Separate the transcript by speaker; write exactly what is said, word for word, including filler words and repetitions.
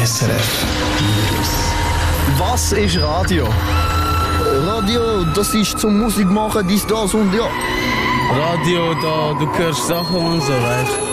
Speaker 1: S R F News. Was ist Radio?
Speaker 2: Radio, das ist zum Musik machen, dies, das und ja.
Speaker 3: Radio, da, du hörst Sachen und so, weißt du.